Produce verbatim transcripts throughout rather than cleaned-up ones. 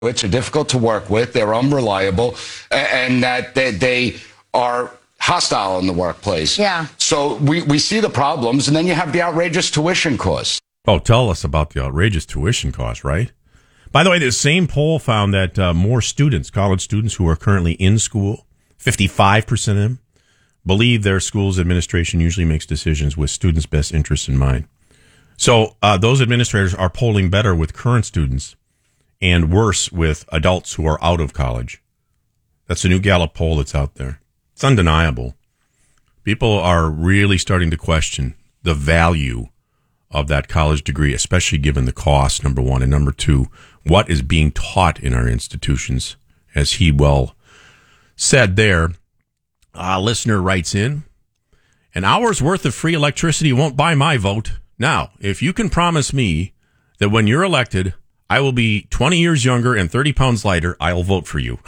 Which are difficult to work with, they're unreliable, and that they, they are hostile in the workplace. Yeah. So we, we see the problems, and then you have the outrageous tuition costs. Oh, tell us about the outrageous tuition costs, right? By the way, this same poll found that uh, more students, college students who are currently in school, fifty-five percent of them, believe their school's administration usually makes decisions with students' best interests in mind. So uh, those administrators are polling better with current students and worse with adults who are out of college. That's a new Gallup poll that's out there. It's undeniable. People are really starting to question the value of that college degree, especially given the cost, number one. And number two, what is being taught in our institutions, as he well said there. A listener writes in, an hour's worth of free electricity won't buy my vote. Now, if you can promise me that when you're elected, I will be twenty years younger and thirty pounds lighter, I'll vote for you.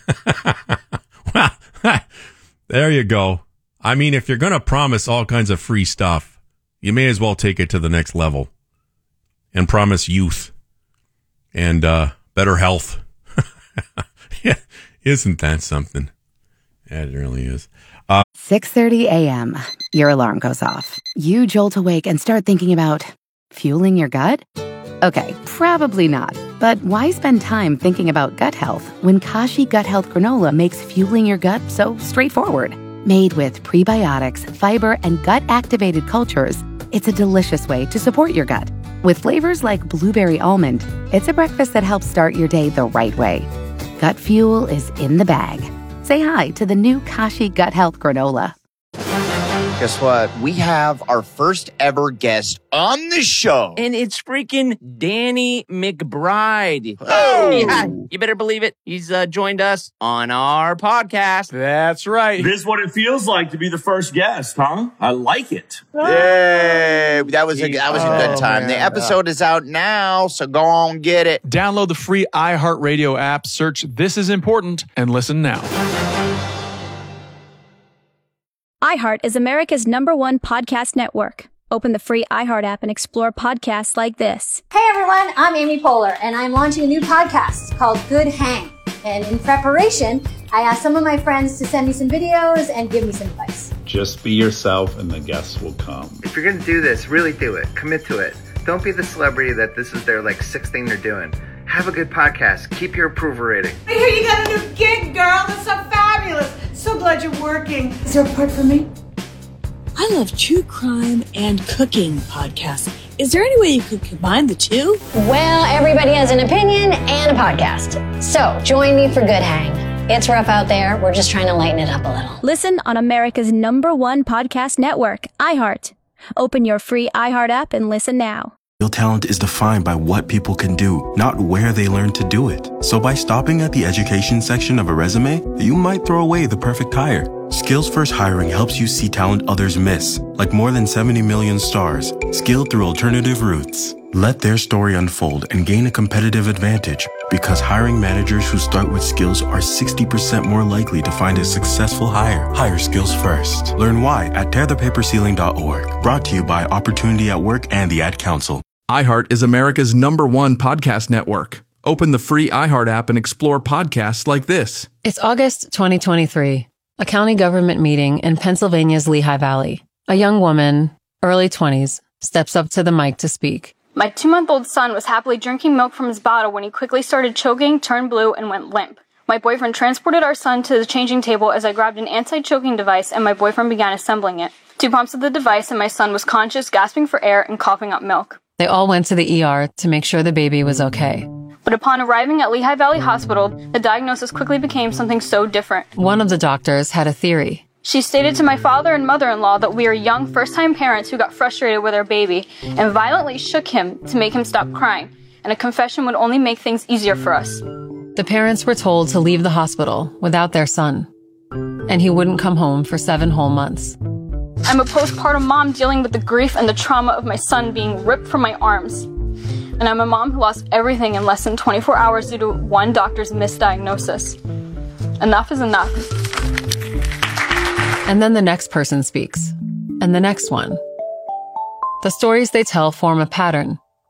Well, there you go. I mean, if you're going to promise all kinds of free stuff, you may as well take it to the next level and promise youth and uh, better health. Yeah, isn't that something? Yeah, it really is. Uh, six thirty a.m. Your alarm goes off. You jolt awake and start thinking about fueling your gut? Okay, probably not. But why spend time thinking about gut health when Kashi Gut Health Granola makes fueling your gut so straightforward? Made with prebiotics, fiber, and gut-activated cultures, it's a delicious way to support your gut. With flavors like blueberry almond, it's a breakfast that helps start your day the right way. Gut fuel is in the bag. Say hi to the new Kashi Gut Health Granola. Guess what? We have our first ever guest on the show. And it's freaking Danny McBride. Oh! Yeah, you better believe it. He's uh, joined us on our podcast. That's right. This is what it feels like to be the first guest, huh? I like it. Yay! That was a, that was a good Oh, time. man. The episode is out now, so go on, get it. Download the free iHeartRadio app, search This Is Important, and listen now. iHeart is America's number one podcast network. Open the free iHeart app and explore podcasts like this. Hey everyone, I'm Amy Poehler, and I'm launching a new podcast called Good Hang. And in preparation, I asked some of my friends to send me some videos and give me some advice. Just be yourself and the guests will come. If you're going to do this, really do it. Commit to it. Don't be the celebrity that this is their like sixth thing they're doing. Have a good podcast. Keep your approval rating. I hear you got a new gig, girl. That's so fabulous. So glad you're working. Is there a part for me? I love true crime and cooking podcasts. Is there any way you could combine the two? Well, everybody has an opinion and a podcast. So join me for Good Hang. It's rough out there. We're just trying to lighten it up a little. Listen on America's number one podcast network, iHeart. Open your free iHeart app and listen now. Real talent is defined by what people can do, not where they learn to do it. So by stopping at the education section of a resume, you might throw away the perfect hire. Skills First Hiring helps you see talent others miss, like more than seventy million stars, skilled through alternative routes. Let their story unfold and gain a competitive advantage, because hiring managers who start with skills are sixty percent more likely to find a successful hire. Hire skills first. Learn why at tear the paper ceiling dot org. Brought to you by Opportunity at Work and the Ad Council. iHeart is America's number one podcast network. Open the free iHeart app and explore podcasts like this. It's August twenty twenty-three, a county government meeting in Pennsylvania's Lehigh Valley. A young woman, early twenties, steps up to the mic to speak. My two-month-old son was happily drinking milk from his bottle when he quickly started choking, turned blue, and went limp. My boyfriend transported our son to the changing table as I grabbed an anti-choking device and my boyfriend began assembling it. Two pumps of the device and my son was conscious, gasping for air, and coughing up milk. They all went to the E R to make sure the baby was okay. But upon arriving at Lehigh Valley Hospital, the diagnosis quickly became something so different. One of the doctors had a theory. She stated to my father and mother-in-law that we are young first-time parents who got frustrated with our baby and violently shook him to make him stop crying, and a confession would only make things easier for us. The parents were told to leave the hospital without their son, and he wouldn't come home for seven whole months. I'm a postpartum mom dealing with the grief and the trauma of my son being ripped from my arms. And I'm a mom who lost everything in less than twenty-four hours due to one doctor's misdiagnosis. Enough is enough. And then the next person speaks, and the next one. The stories they tell form a pattern.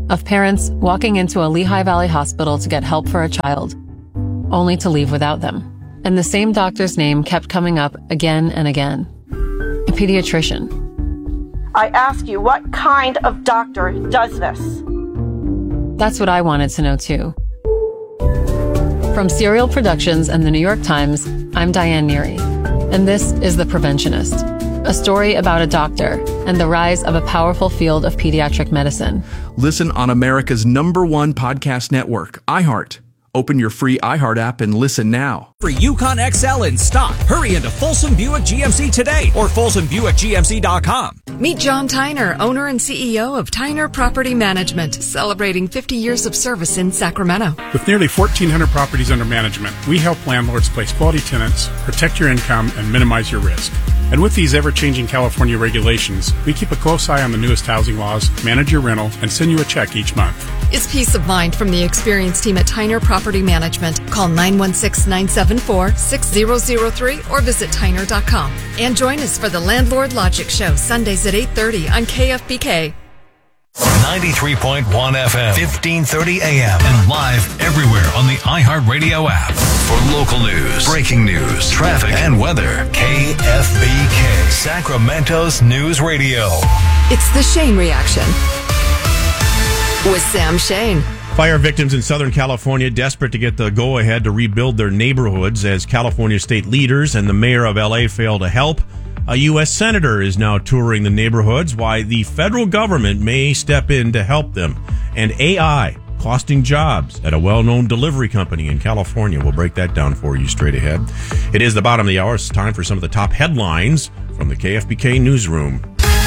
of parents walking into a Lehigh Valley hospital to get help for a child, only to leave without them. And the same doctor's name kept coming up again and again. A pediatrician. I ask you, what kind of doctor does this? That's what I wanted to know too. From Serial Productions and the New York Times, I'm Diane Neary, and this is The Preventionist, a story about a doctor and the rise of a powerful field of pediatric medicine. Listen on America's number one podcast network, iHeart. Open your free iHeart app and listen now. For Yukon X L in stock, hurry into Folsom Buick G M C today or folsom buick g m c dot com. Meet John Tyner, owner and C E O of Tyner Property Management, celebrating fifty years of service in Sacramento. With nearly fourteen hundred properties under management, we help landlords place quality tenants, protect your income, and minimize your risk. And with these ever-changing California regulations, we keep a close eye on the newest housing laws, manage your rental, and send you a check each month. It's peace of mind from the experienced team at Tyner Property Management. Call nine one six, nine seven four, six zero zero three or visit tyner dot com. And join us for the Landlord Logic Show, Sundays at eight thirty on K F B K. ninety-three point one F M, fifteen thirty A M, and live everywhere on the iHeartRadio app. For local news, breaking news, traffic, and weather, K F B K, Sacramento's News Radio. It's the Shane Reaction with Sam Shane. Fire victims in Southern California desperate to get the go-ahead to rebuild their neighborhoods as California state leaders and the mayor of L A fail to help. A U S senator is now touring the neighborhoods, why the federal government may step in to help them. And A I costing jobs at a well-known delivery company in California. We'll break that down for you straight ahead. It is the bottom of the hour. It's time for some of the top headlines from the K F B K newsroom.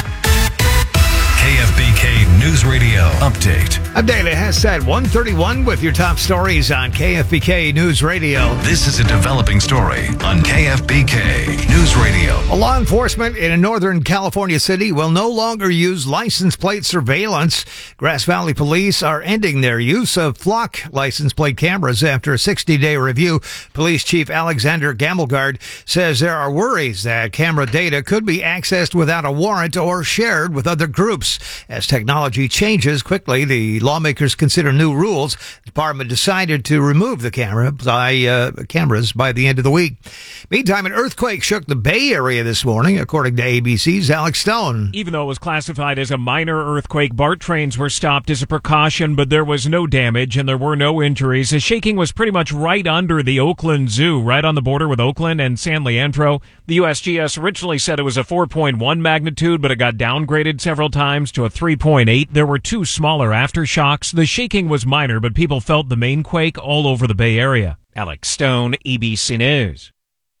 K F B K News Radio Update. Update has said one thirty-one with your top stories on K F B K News Radio. This is a developing story on K F B K News Radio. A law enforcement in a northern California city will no longer use license plate surveillance. Grass Valley Police are ending their use of flock license plate cameras after a sixty-day review. Police Chief Alexander Gamelgard says there are worries that camera data could be accessed without a warrant or shared with other groups. As technology changes quickly, the lawmakers consider new rules. The department decided to remove the camera by, uh, cameras by the end of the week. Meantime, an earthquake shook the Bay Area this morning, according to A B C's Alex Stone. Even though it was classified as a minor earthquake, BART trains were stopped as a precaution, but there was no damage and there were no injuries. The shaking was pretty much right under the Oakland Zoo, right on the border with Oakland and San Leandro. The U S G S originally said it was a four point one magnitude, but it got downgraded several times to a three point eight. There were two smaller aftershocks. The shaking was minor, but people felt the main quake all over the Bay Area. Alex Stone, A B C News.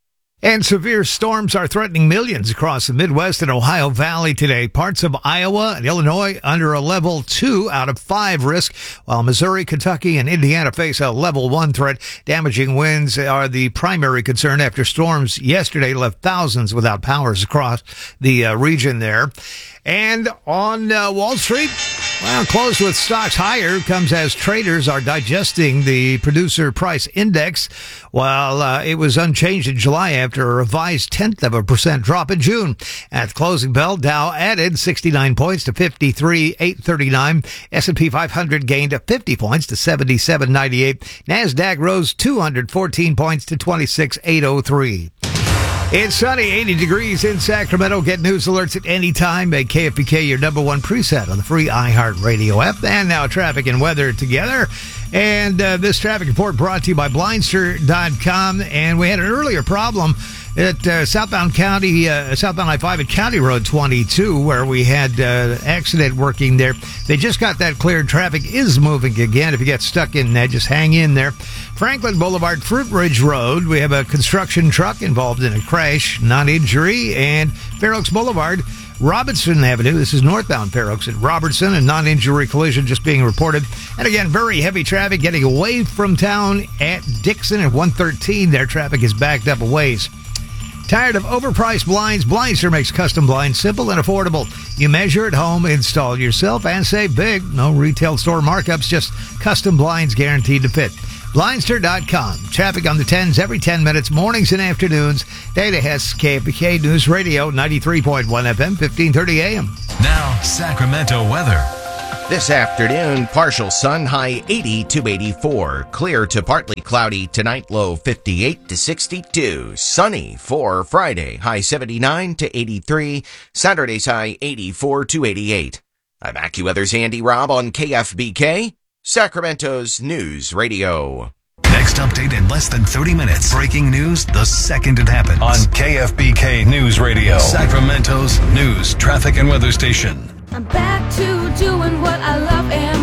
And severe storms are threatening millions across the Midwest and Ohio Valley today. Parts of Iowa and Illinois under a level two out of five risk, while Missouri, Kentucky, and Indiana face a level one threat. Damaging winds are the primary concern after storms yesterday left thousands without powers across the uh, region there. And on uh, Wall Street, well, closed with stocks higher comes as traders are digesting the producer price index, while uh, it was unchanged in July after a revised tenth of a percent drop in June. At the closing bell, Dow added sixty-nine points to fifty-three thousand eight hundred thirty-nine. S and P five hundred gained fifty points to seventy-seven ninety-eight. NASDAQ rose two hundred fourteen points to twenty-six thousand eight hundred three. It's sunny, eighty degrees in Sacramento. Get news alerts at any time. Make K F B K your number one preset on the free iHeartRadio app. And now traffic and weather together. And uh, this traffic report brought to you by Blindster dot com. And we had an earlier problem at uh, southbound county, uh, southbound I five at County Road twenty-two, where we had uh, accident working there. They just got that cleared. Traffic is moving again. If you get stuck in that, just hang in there. Franklin Boulevard, Fruit Ridge Road, we have a construction truck involved in a crash, non-injury. And Fair Oaks Boulevard, Robertson Avenue, this is northbound Fair Oaks at Robertson, a non-injury collision just being reported. And again, very heavy traffic getting away from town at Dixon at one thirteen. Their traffic is backed up a ways. Tired of overpriced blinds? Blindster makes custom blinds simple and affordable. You measure at home, install yourself, and save big. No retail store markups, just custom blinds guaranteed to fit. Blindster dot com. Traffic on the tens every ten minutes, mornings and afternoons. Data has K F B K News Radio, ninety-three point one F M, fifteen thirty A M. Now, Sacramento weather. This afternoon, partial sun, high eighty to eighty-four. Clear to partly cloudy tonight, low fifty-eight to sixty-two. Sunny for Friday, high seventy-nine to eighty-three. Saturday's high eighty-four to eighty-eight. I'm AccuWeather's Andy Robb on K F B K, Sacramento's News Radio. Next update in less than thirty minutes. Breaking news the second it happens. On K F B K News Radio, Sacramento's news, traffic, and weather station. I'm back to doing what I love and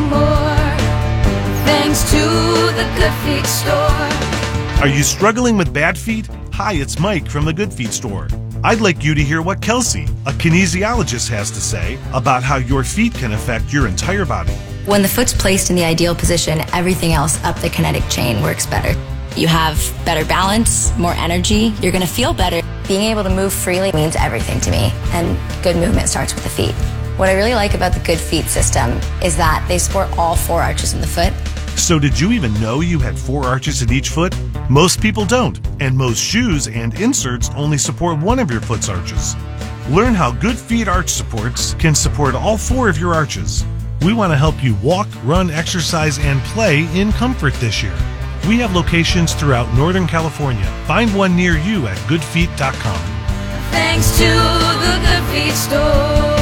more, thanks to the Good Feet store. Are you struggling with bad feet? Hi, it's Mike from the Good Feet store. I'd like you to hear what Kelsey, a kinesiologist, has to say about how your feet can affect your entire body. When the foot's placed in the ideal position, everything else up the kinetic chain works better. You have better balance, more energy, you're going to feel better. Being able to move freely means everything to me, and good movement starts with the feet. What I really like about the Good Feet system is that they support all four arches in the foot. So did you even know you had four arches in each foot? Most people don't, and most shoes and inserts only support one of your foot's arches. Learn how Good Feet arch supports can support all four of your arches. We want to help you walk, run, exercise, and play in comfort this year. We have locations throughout Northern California. Find one near you at good feet dot com. Thanks to the Good Feet store.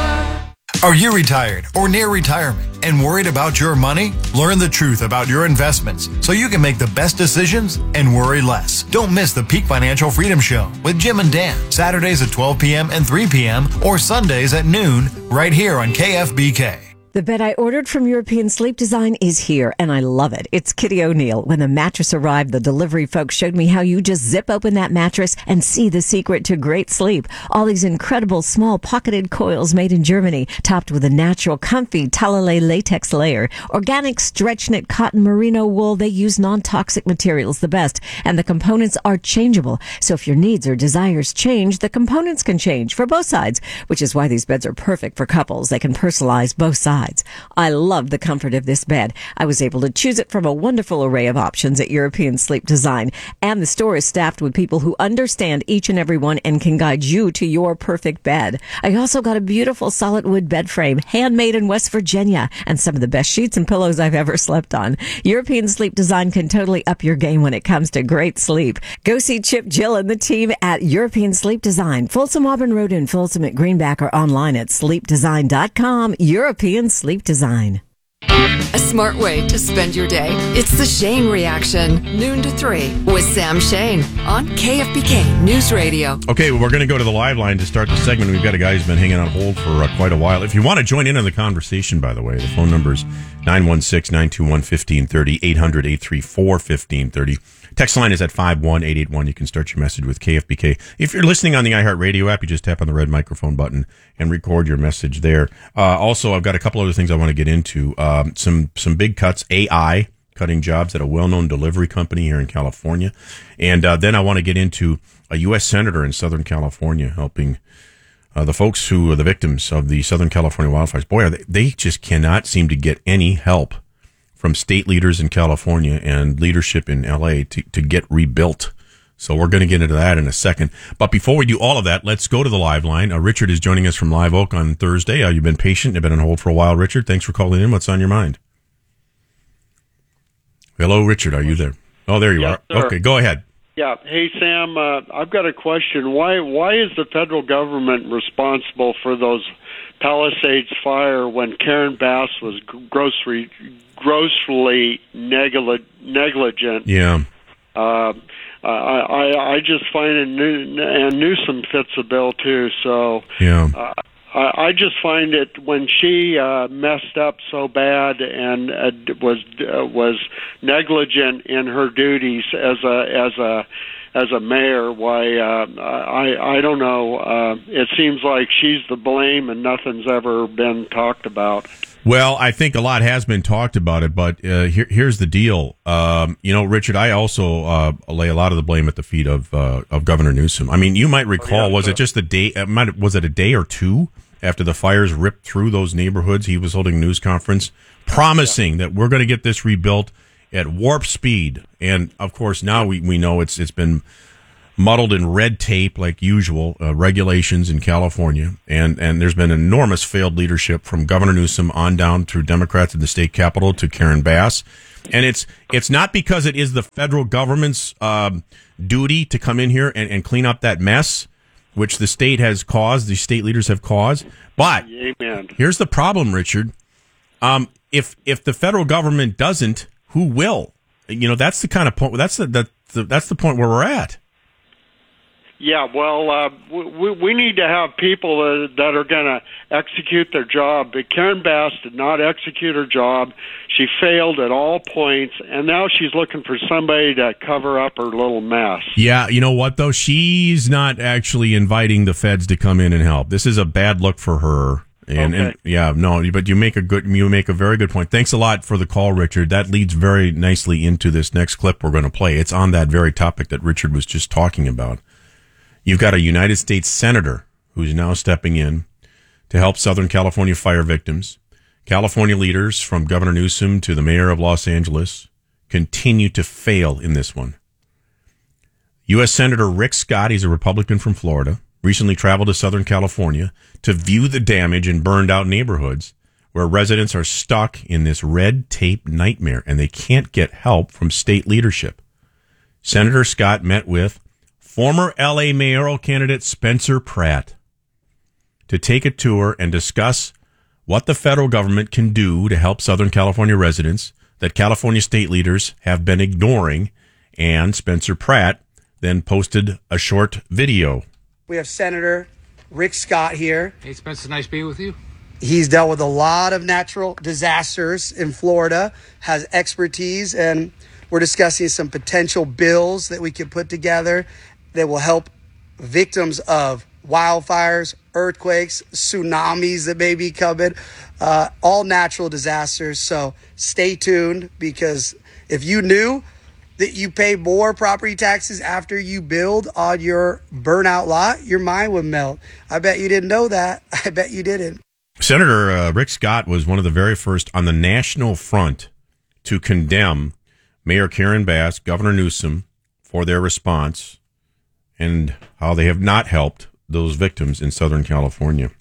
Are you retired or near retirement and worried about your money? Learn the truth about your investments so you can make the best decisions and worry less. Don't miss the Peak Financial Freedom Show with Jim and Dan, Saturdays at twelve p.m. and three p.m. or Sundays at noon right here on K F B K. The bed I ordered from European Sleep Design is here, and I love it. It's Kitty O'Neill. When the mattress arrived, the delivery folks showed me how you just zip open that mattress and see the secret to great sleep. All these incredible small pocketed coils made in Germany, topped with a natural, comfy Talalay latex layer. Organic stretch knit cotton merino wool. They use non-toxic materials the best, and the components are changeable. So if your needs or desires change, the components can change for both sides, which is why these beds are perfect for couples. They can personalize both sides. I love the comfort of this bed. I was able to choose it from a wonderful array of options at European Sleep Design. And the store is staffed with people who understand each and every one and can guide you to your perfect bed. I also got a beautiful solid wood bed frame, handmade in West Virginia, and some of the best sheets and pillows I've ever slept on. European Sleep Design can totally up your game when it comes to great sleep. Go see Chip, Jill, and the team at European Sleep Design. Folsom Auburn Road in Folsom at Greenback, or online at sleep design dot com. European Sleep Design. A smart way to spend your day. It's the Shane Reaction, noon to three, with Sam Shane on K F B K News Radio. Okay, well, we're going to go to the live line to start the segment. We've got a guy who's been hanging on hold for uh, quite a while. If you want to join in on the conversation, by the way, the phone number is nine one six, nine two one, one five three zero, eight hundred, eight three four, one five three zero. Text line is at five one eight eight one. You can start your message with K F B K. If you're listening on the iHeartRadio app, you just tap on the red microphone button and record your message there. Uh, also, I've got a couple other things I want to get into. Um, some some big cuts, A I cutting jobs at a well-known delivery company here in California. And uh, then I want to get into a U S senator in Southern California helping uh, the folks who are the victims of the Southern California wildfires. Boy, are they, they just cannot seem to get any help from state leaders in California and leadership in L A to, to get rebuilt. So we're going to get into that in a second. But before we do all of that, let's go to the live line. Uh, Richard is joining us from Live Oak on Thursday. Uh, you've been patient. You've been on hold for a while, Richard. Thanks for calling in. What's on your mind? Hello, Richard. Are you there? Oh, there you yes, are. Sir. Okay, go ahead. Yeah. Hey, Sam, uh, I've got a question. Why, why is the federal government responsible for those Palisades fire when Karen Bass was grossly, grossly negli- negligent? Yeah. Uh, I, I I just find it, New- and Newsom fits the bill too. So yeah. Uh, I, I just find it when she uh, messed up so bad and uh, was uh, was negligent in her duties as a as a as a mayor. Why uh, I I don't know. Uh, it seems like she's the blame and nothing's ever been talked about. Well, I think a lot has been talked about it, but uh, here, here's the deal. Um, you know, Richard, I also uh, lay a lot of the blame at the feet of uh, of Governor Newsom. I mean, you might recall, oh, yeah, was sure. it just a day? It might, was it a day or two after the fires ripped through those neighborhoods? He was holding a news conference promising yeah. that we're going to get this rebuilt at warp speed. And of course, now we, we know it's it's been muddled in red tape like usual, uh, regulations in California. And, and there's been enormous failed leadership from Governor Newsom on down through Democrats in the state capitol to Karen Bass. And it's it's not because it is the federal government's um, duty to come in here and, and clean up that mess, which the state has caused, the state leaders have caused. But Amen. Here's the problem, Richard. Um, if if the federal government doesn't, who will? You know, that's the kind of point. That's the, the, the that's the point where we're at. Yeah, well, uh, we, we need to have people uh, that are going to execute their job. But Karen Bass did not execute her job. She failed at all points, and now she's looking for somebody to cover up her little mess. Yeah, you know what, though? She's not actually inviting the feds to come in and help. This is a bad look for her. And, okay. and yeah, no, but you make a good, you make a very good point. Thanks a lot for the call, Richard. That leads very nicely into this next clip we're going to play. It's on that very topic that Richard was just talking about. You've got a United States senator who's now stepping in to help Southern California fire victims. California leaders, from Governor Newsom to the mayor of Los Angeles, continue to fail in this one. U S Senator Rick Scott, he's a Republican from Florida, recently traveled to Southern California to view the damage in burned out neighborhoods where residents are stuck in this red tape nightmare and they can't get help from state leadership. Senator Scott met with former L A mayoral candidate Spencer Pratt to take a tour and discuss what the federal government can do to help Southern California residents that California state leaders have been ignoring. And Spencer Pratt then posted a short video. We have Senator Rick Scott here. Hey, Spencer, nice being with you. He's dealt with a lot of natural disasters in Florida, has expertise, and we're discussing some potential bills that we could put together that will help victims of wildfires, earthquakes, tsunamis that may be coming, uh, all natural disasters. So stay tuned, because if you knew that you pay more property taxes after you build on your burnout lot, your mind would melt. I bet you didn't know that. I bet you didn't. Senator uh, Rick Scott was one of the very first on the national front to condemn Mayor Karen Bass, Governor Newsom, for their response and how they have not helped those victims in Southern California.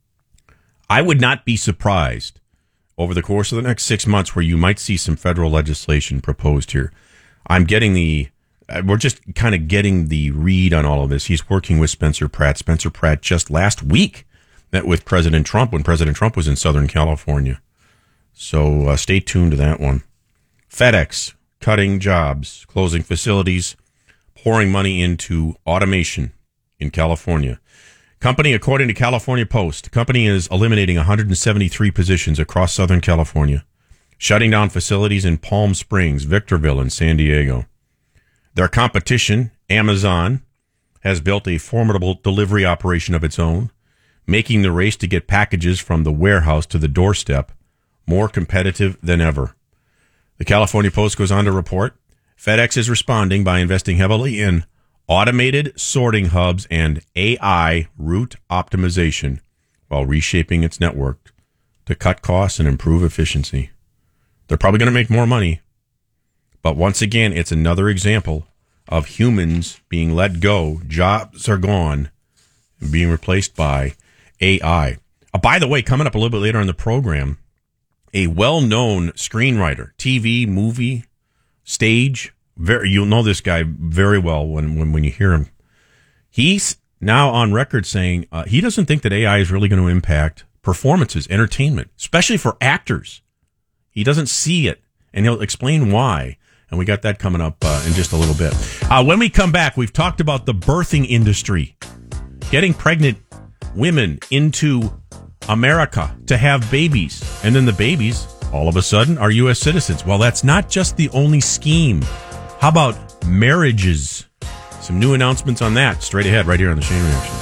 I would not be surprised over the course of the next six months where you might see some federal legislation proposed here. I'm getting the, we're just kind of getting the read on all of this. He's working with Spencer Pratt. Spencer Pratt just last week met with President Trump when President Trump was in Southern California. So uh, stay tuned to that one. FedEx cutting jobs, closing facilities, pouring money into automation in California. Company, according to California Post, company is eliminating one hundred seventy-three positions across Southern California, shutting down facilities in Palm Springs, Victorville, and San Diego. Their competition, Amazon, has built a formidable delivery operation of its own, making the race to get packages from the warehouse to the doorstep more competitive than ever. The California Post goes on to report, FedEx is responding by investing heavily in automated sorting hubs and A I route optimization while reshaping its network to cut costs and improve efficiency. They're probably going to make more money. But once again, it's another example of humans being let go. Jobs are gone and being replaced by A I. Uh, by the way, coming up a little bit later in the program, a well-known screenwriter, T V, movie, stage, very, you'll know this guy very well when, when, when you hear him. He's now on record saying uh, he doesn't think that A I is really going to impact performances, entertainment, especially for actors. He doesn't see it, and he'll explain why. And we got that coming up uh, in just a little bit. Uh, when we come back, we've talked about the birthing industry, getting pregnant women into America to have babies, and then the babies, all of a sudden, are U S citizens. Well, that's not just the only scheme. How about marriages? Some new announcements on that straight ahead right here on the Shane Reaction.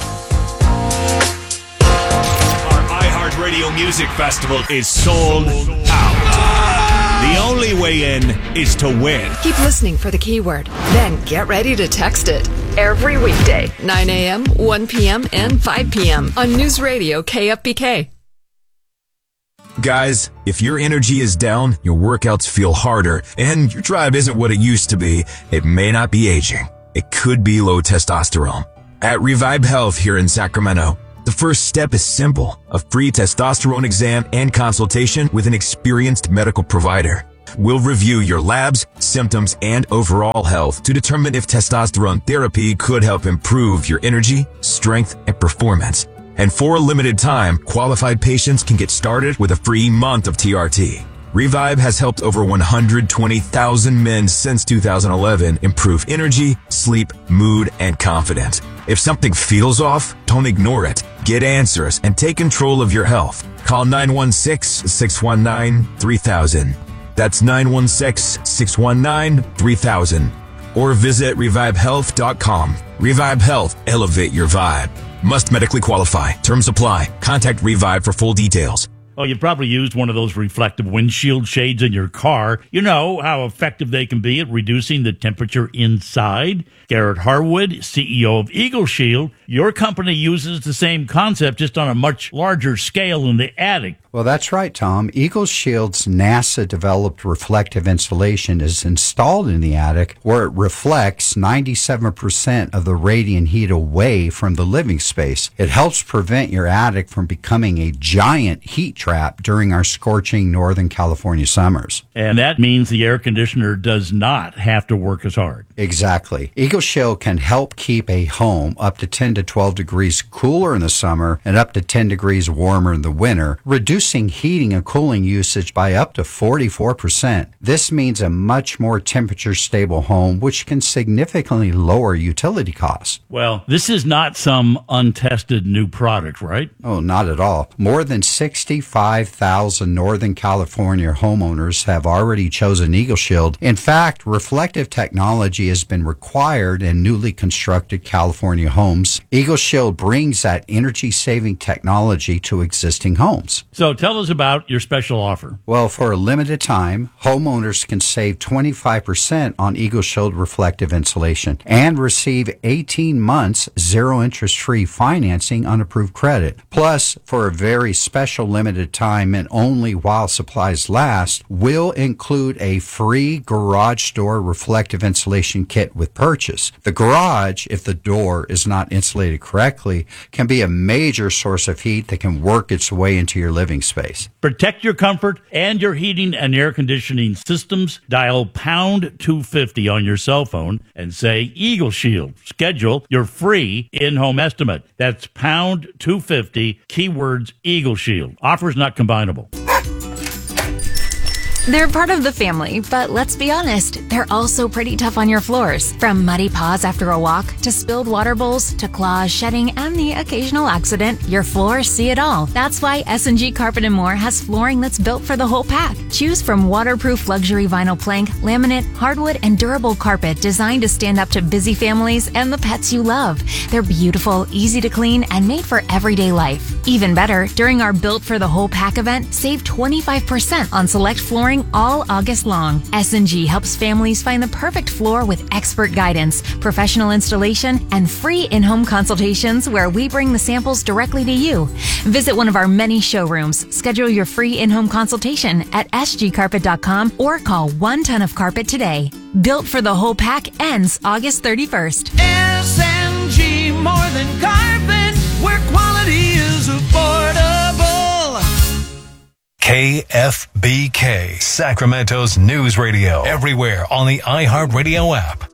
Our iHeartRadio Music Festival is sold out. The only way in is to win. Keep listening for the keyword, then get ready to text it. Every weekday, nine a.m., one p.m., and five p.m. on News Radio K F B K. Guys, if your energy is down, your workouts feel harder, and your drive isn't what it used to be, it may not be aging. it could be low testosterone. At Revive Health here in Sacramento, the first step is simple, a free testosterone exam and consultation with an experienced medical provider. We'll review your labs, symptoms, and overall health to determine if testosterone therapy could help improve your energy, strength, and performance. And for a limited time, qualified patients can get started with a free month of T R T. Revive has helped over one hundred twenty thousand men since two thousand eleven improve energy, sleep, mood, and confidence. If something feels off, don't ignore it. Get answers and take control of your health. Call nine one six, six one nine, three thousand. That's nine one six, six one nine, three thousand. Or visit revive health dot com. Revive Health, elevate your vibe. Must medically qualify. Terms apply. Contact Revive for full details. Oh, you probably used one of those reflective windshield shades in your car. You know how effective they can be at reducing the temperature inside. Garrett Harwood, C E O of Eagle Shield, your company uses the same concept just on a much larger scale in the attic. Well, that's right, Tom. Eagle Shield's NASA-developed reflective insulation is installed in the attic where it reflects ninety-seven percent of the radiant heat away from the living space. It helps prevent your attic from becoming a giant heat trap during our scorching Northern California summers. And that means the air conditioner does not have to work as hard. Exactly. Eagle Shield can help keep a home up to ten to twelve degrees cooler in the summer and up to ten degrees warmer in the winter, reducing heating and cooling usage by up to forty-four percent. This means a much more temperature-stable home, which can significantly lower utility costs. Well, this is not some untested new product, right? Oh, not at all. More than sixty-five thousand Northern California homeowners have already chosen Eagle Shield. In fact, reflective technology has been required in newly constructed California homes. Eagle Shield brings that energy-saving technology to existing homes. So tell us about your special offer. Well, for a limited time, homeowners can save twenty-five percent on Eagle Shield reflective insulation and receive eighteen months zero-interest-free financing on approved credit. Plus, for a very special limited time and only while supplies last, we'll include a free garage door reflective insulation kit with purchase. The garage, if the door is not insulated correctly, can be a major source of heat that can work its way into your living space. Protect your comfort and your heating and air conditioning systems. Dial pound two fifty on your cell phone and say Eagle Shield. Schedule your free in-home estimate. That's pound two fifty, keywords Eagle Shield. Offers not combinable. They're part of the family, but let's be honest, they're also pretty tough on your floors. From muddy paws after a walk, to spilled water bowls, to claws shedding, and the occasional accident, your floors see it all. That's why S and G Carpet and More has flooring that's built for the whole pack. Choose from waterproof luxury vinyl plank, laminate, hardwood, and durable carpet designed to stand up to busy families and the pets you love. They're beautiful, easy to clean, and made for everyday life. Even better, during our Built for the Whole Pack event, save twenty-five percent on select flooring all August long. S and G helps families find the perfect floor with expert guidance, professional installation, and free in-home consultations where we bring the samples directly to you. Visit one of our many showrooms, schedule your free in-home consultation at s g carpet dot com or call one ton of carpet today. Built for the Whole Pack ends August thirty-first. S and G, more than carpet, where quality is affordable. K F B K, Sacramento's news radio. Everywhere on the iHeartRadio app.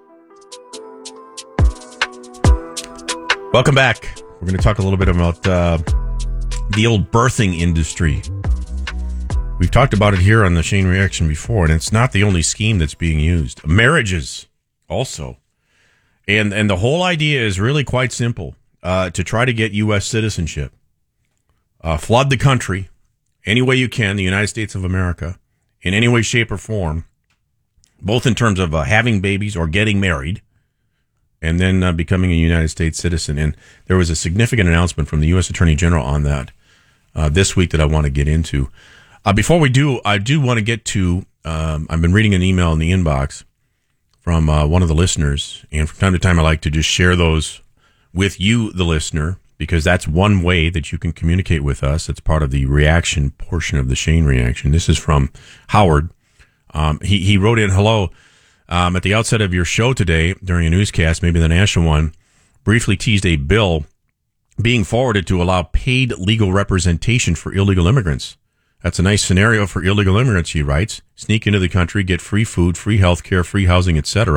Welcome back. We're going to talk a little bit about uh, the old birthing industry. We've talked about it here on the Shane Reaction before, and it's not the only scheme that's being used. Marriages also. And, and the whole idea is really quite simple, uh, to try to get U S citizenship. Uh, flood the country any way you can, the United States of America, in any way, shape, or form, both in terms of uh, having babies or getting married, and then uh, becoming a United States citizen. And there was a significant announcement from the U S Attorney General on that uh, this week that I want to get into. Uh, before we do, I do want to get to, um, I've been reading an email in the inbox from uh, one of the listeners, and from time to time I like to just share those with you, the listener, because that's one way that you can communicate with us. It's part of the reaction portion of the Shane Reaction. This is from Howard. Um, he, he wrote in, hello, Um, at the outset of your show today, during a newscast, maybe the national one, briefly teased a bill being forwarded to allow paid legal representation for illegal immigrants. That's a nice scenario for illegal immigrants, he writes. Sneak into the country, get free food, free health care, free housing, et cetera.